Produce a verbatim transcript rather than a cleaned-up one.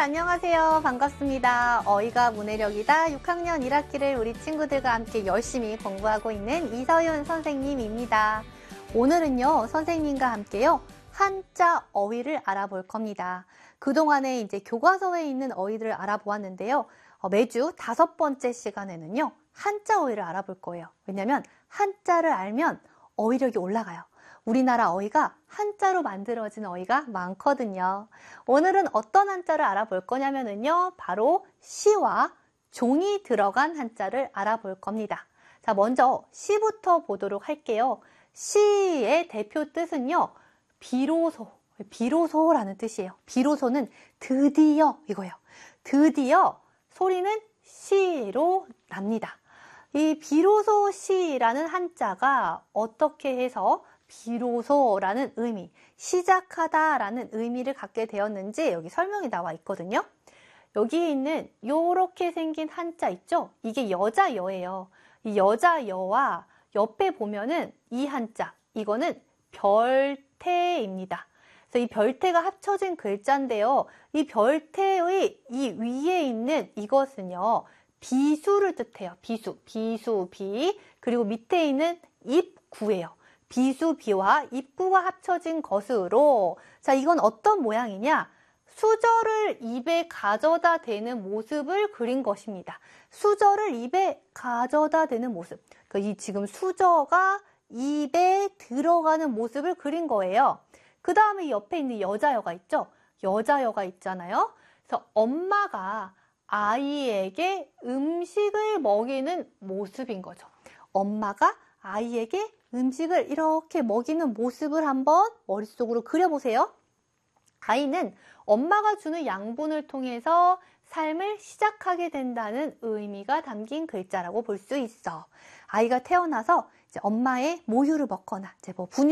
안녕하세요. 반갑습니다. 어휘가 문해력이다. 육 학년 일 학기를 우리 친구들과 함께 열심히 공부하고 있는 이서윤 선생님입니다. 오늘은요, 선생님과 함께요, 한자 어휘를 알아볼 겁니다. 그동안에 이제 교과서에 있는 어휘들을 알아보았는데요. 어, 매주 다섯 번째 시간에는요, 한자 어휘를 알아볼 거예요. 왜냐면 한자를 알면 어휘력이 올라가요. 우리나라 어휘가 한자로 만들어진 어휘가 많거든요. 오늘은 어떤 한자를 알아볼 거냐면요. 바로 시와 종이 들어간 한자를 알아볼 겁니다. 자, 먼저 시부터 보도록 할게요. 시의 대표 뜻은요. 비로소, 비로소라는 뜻이에요. 비로소는 드디어 이거예요. 드디어 소리는 시로 납니다. 이 비로소 시라는 한자가 어떻게 해서 비로소라는 의미, 시작하다라는 의미를 갖게 되었는지 여기 설명이 나와 있거든요. 여기에 있는 요렇게 생긴 한자 있죠? 이게 여자여예요. 이 여자여와 옆에 보면은 이 한자, 이거는 별태입니다. 그래서 이 별태가 합쳐진 글자인데요. 이 별태의 이 위에 있는 이것은요, 비수를 뜻해요. 비수, 비수, 비. 그리고 밑에 있는 입구예요. 비수, 비와 입구가 합쳐진 것으로, 자, 이건 어떤 모양이냐? 수저를 입에 가져다 대는 모습을 그린 것입니다. 수저를 입에 가져다 대는 모습. 그러니까 이 지금 수저가 입에 들어가는 모습을 그린 거예요. 그 다음에 옆에 있는 여자여가 있죠? 여자여가 있잖아요. 그래서 엄마가 아이에게 음식을 먹이는 모습인 거죠. 엄마가 아이에게 음식을 이렇게 먹이는 모습을 한번 머릿속으로 그려보세요. 아이는 엄마가 주는 양분을 통해서 삶을 시작하게 된다는 의미가 담긴 글자라고 볼 수 있어. 아이가 태어나서 이제 엄마의 모유를 먹거나 이제 뭐 분유